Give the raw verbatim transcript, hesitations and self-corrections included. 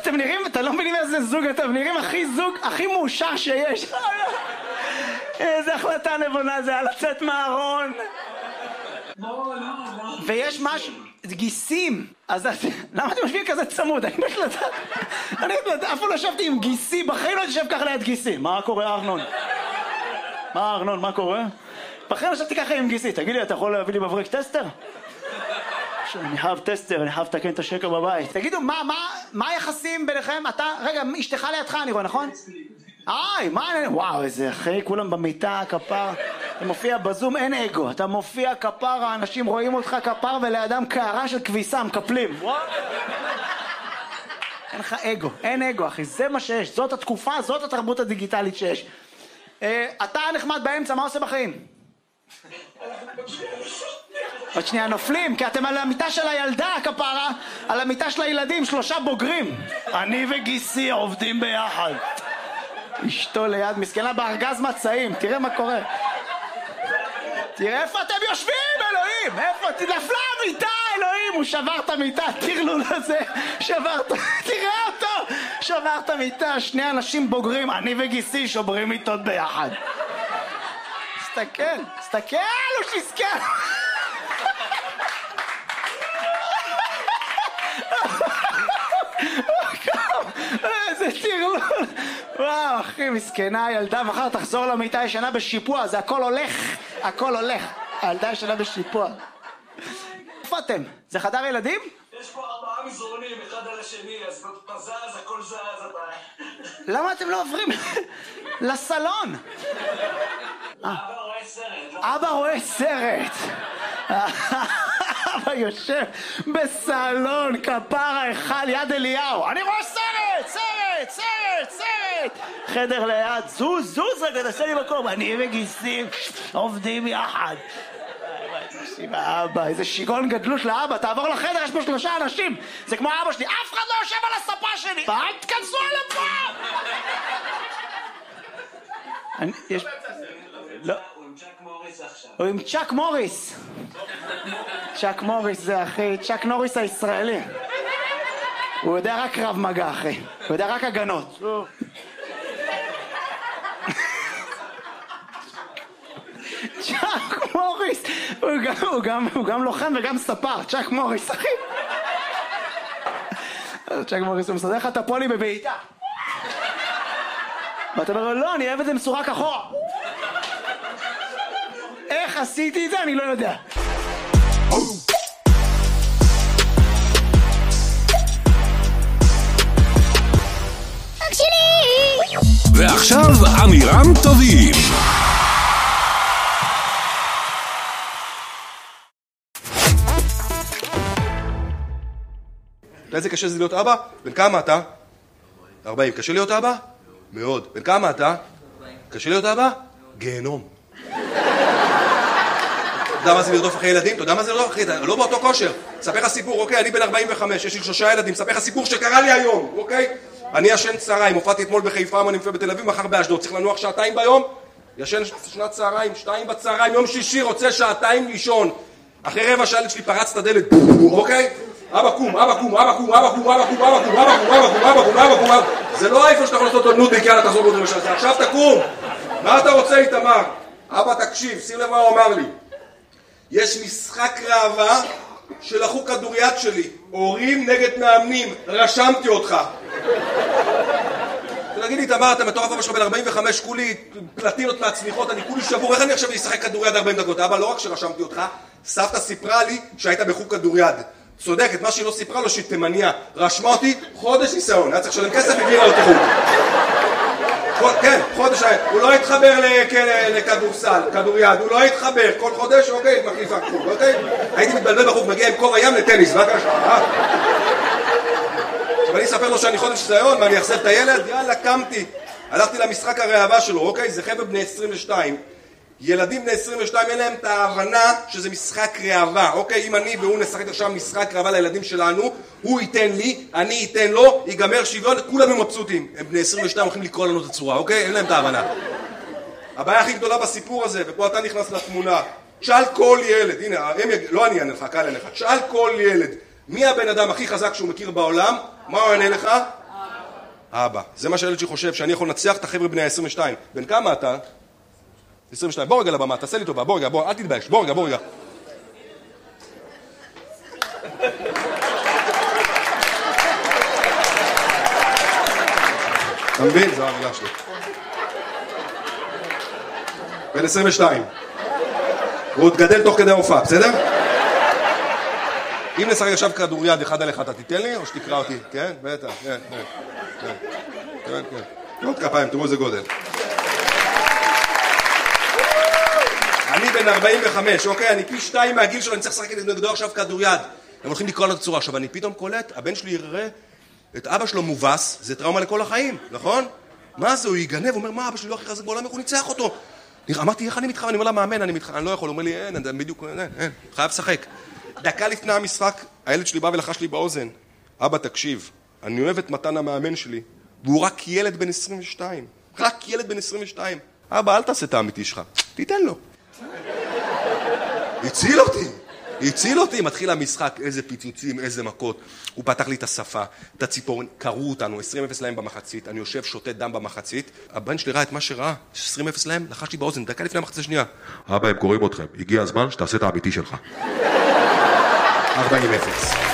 אתם נראים, אתם לא מבינים איזה זוג, אתם נראים הכי זוג, הכי מאושר שיש. איזה החלטה נבונה זה, לצאת מהארון. ויש משהו, גיסים. אז למה אתם משווים כזה צמוד? אני לא יודעת. אני אף פעם לא ישבתי עם גיסי, בחיים לא יושב ככה ליד גיסי. מה קורה ארנון? מה ארנון, מה קורה? בחיים לא ישבתי ככה עם גיסי. תגיד לי, אתה יכול להביא לי מברק טסטר? אני חייב טסטר, אני חייב לתקן את השקע בבית. תגידו, מה, מה, מה היחסים ביניכם? אתה, רגע, אשתך לידך אני רואה, נכון? איי, מה, וואו, איזה אחרי, כולם במיטה, כפר. אתה מופיע בזום, אין אגו. אתה מופיע כפר, האנשים רואים אותך כפר, ולידם קערה של כביסה, מקפלים. וואו. אין לך אגו, אין אגו, אחי. זה מה שיש. זאת התקופה, זאת התרבות הדיגיטלית שיש. אה, אתה נחמד באמצע, מה עושה בחיים? עוד שנייה נופלים, כי אתם על המיטה של הילדה, כפרה, על המיטה של הילדים, שלושה בוגרים. אני וגיסי עובדים ביחד. אשתו ליד, מסכנה בארגז מצעים, תראה מה קורה. תראה איפה אתם יושבים, אלוהים, איפה, נפלה המיטה, אלוהים, הוא שבר את המיטה, תרלו לזה, שבר את, תראה אותו, שבר את המיטה, שני אנשים בוגרים, אני וגיסי שוברים מיטות ביחד. תסתכל, תסתכל, הוא שיסכל. איזה תרלול. וואו, אחי, מסכנה, הילדה מחר תחזור למיטה ישנה בשיפוע, זה הכל הולך, הכל הולך. הילדה ישנה בשיפוע. איפה אתם? זה חדר ילדים? יש פה ארבעה מזרונים, אחד על השני, אז אתה זז, הכל זז, אתה... למה אתם לא עוברים לסלון? אבא רואה סרט. אבא רואה סרט. אבא יושב בסלון, כפרה אחד יד אליהו. אני רואה סרט, סרט, סרט, סרט. חדר ליד, זוז, זוז, רגע, נעשה לי מקום. אני וגיסים עובדים יחד. אבא, איזה שיגון גדלוש לאבא, תעבור לחדר, יש פה שלושה אנשים. זה כמו אבא שלי, אף אחד לא יושב על הספה שלי. אל תכנסו על הפעם. יש... לא. הוא עם צ'אק מוריס. צ'אק מוריס זה אחי, צ'אק נוריס הישראלי. הוא יודע רק רב מגע אחי, הוא יודע רק הגנות. צ'אק מוריס, הוא גם, הוא גם, הוא גם לוחם וגם ספר, צ'אק מוריס אחי. צ'אק מוריס הוא מסדר לך את הפולי בבעיטה. ואתה אומר לו, לא, אני אוהב את זה מסורק אחורה. איך עשיתי את זה? אני לא יודע. ועכשיו אמירם טובים. איזה קשה זה להיות אבא? בן כמה אתה? ארבעים. קשה להיות אבא? מאוד. בן כמה אתה? קשה להיות אבא? גיהנום. אתה יודע מה זה לרדוף אחרי ילדים? אתה יודע מה זה לרדוף אחרי ילדים? לא באותו כושר. ספר לך סיפור, אוקיי? אני בן ארבעים וחמש, יש לי שלושה ילדים. ספר לך סיפור שקרה לי היום, אוקיי? אני ישן צהריים, הופעתי אתמול בחיפה, אני מופיע בתל אביב, מחר באשדוד. צריך לנוח שעתיים ביום? ישן שנת צהריים, שתיים בצהריים, יום שישי, רוצה שעתיים לישון. אחרי רבע שעה שלי פרץ את הדלת, אוקיי? אבא קום, אבא קום, אבא קום, אבא קום, אבא קום, אבא קום, אבא קום, אבא קום, אבא קום, אבא קום, אבא קום. זה לא האיפה שאתה יכול לעשות אותו נודניק, יאללה, תחזור באותו בשעה. עכשיו תקום. מה אתה רוצה, איתמר? אבא, תקשיב, שים לב מה הוא אמר לי. יש משחק ראווה שלחו כדוריד שלי, הורים נגד מאמנים, רשמתי אותך. תגיד לי, איתמר, אתה מטורף, אבא שלך בן ארבעים וחמש, כולי פלטינות מהצליחות, אני כולי שבור, איך אני עכשיו אשחק כדוריד ארבעים דקות? אבא, לא רק שרשמתי אותך, סבתא סיפרה לי שהיית בחוג כדוריד. צודקת, מה שהיא לא סיפרה לו שהיא תימניה. רשמה אותי חודש ניסיון, היה צריך לשלם כסף והגיעה אותי חוג. כן, חודש, הוא לא התחבר לכדורסל, כדוריד, הוא לא התחבר, כל חודש, אוקיי, מחליפה חוג, אוקיי? הייתי מתבלבל בחוג, מגיע עם קור הים לטניס, מה קרה? עכשיו אני אספר לו שאני חודש ניסיון, ואני אחזב את הילד, יאללה, קמתי. הלכתי למשחק הראווה שלו, אוקיי? זה חבר'ה בני עשרים ושתיים. ילדים בני עשרים ושתיים אין להם את ההבנה שזה משחק ראווה, אוקיי? אם אני והוא נשחק עכשיו משחק ראווה לילדים שלנו, הוא ייתן לי, אני ייתן לו, ייגמר שוויון, כולם הם מבסוטים. הם בני עשרים ושתיים הולכים לקרוא לנו את הצורה, אוקיי? אין להם את ההבנה. הבעיה הכי גדולה בסיפור הזה, ופה אתה נכנס לתמונה, תשאל כל ילד, הנה, הם יג... לא אני אענה לך, קל עליך, תשאל כל ילד, מי הבן אדם הכי חזק שהוא מכיר בעולם? מה הוא ענה לך? אבא, זה מה שהילד שלי חושב, שאני יכול לנצח את החבר'ה בני ה-עשרים ושתיים. בן כמה אתה? עשרים ושתיים. בוא רגע לבמה, תעשה לי טובה, בוא רגע, בוא, אל תתבייש, בוא רגע, בוא רגע. אתה מבין? זו המילה שלי. בן עשרים ושתיים. הוא עוד גדל תוך כדי ההופעה, בסדר? אם נשחק עכשיו כדוריד אחד על אחד, אתה תיתן לי או שתקרא אותי? כן? בטח, כן, כן, כן, כן, כן. עוד כפיים, תראו איזה גודל. אני בן ארבעים וחמש, אוקיי? אני פי שתיים מהגיל שלו, אני צריך לשחק נגדו עכשיו כדוריד. הם הולכים לקרוא לו את הצורה. עכשיו, אני פתאום קולט, הבן שלי יראה את אבא שלו מובס, זה טראומה לכל החיים, נכון? מה זה? הוא יגנב, הוא אומר, מה, אבא שלי לא הכי חזק בעולם, איך הוא ניצח אותו? אמרתי, איך אני מתחם? אני אומר לה, מאמן, אני מתחם, אני לא יכול. הוא אומר לי, אין, אני בדיוק, אין, אין, חייב לשחק. דקה לפני המשחק, הילד שלי בא ולחש לי באוזן, אבא, תקשיב, אני אוהב את מתן המאמן שלי, והוא רק ילד בן עשרים ושתיים. רק ילד בן עשרים ושתיים. אבא, אל תעשה את האמיתי שלך, תיתן לו. הציל אותי. הציל אותי, מתחיל המשחק, איזה פיצוצים, איזה מכות. הוא פתח לי את השפה, את הציפורן, קראו אותנו, עשרים אפס להם במחצית, אני יושב שותה דם במחצית, הבן שלי ראה את מה שראה, עשרים אפס להם, לחש לי באוזן, דקה לפני המחצית השנייה. אבא, הם קוראים אתכם, הגיע הזמן שתעשה את האמיתי שלך. ארבעים אפס.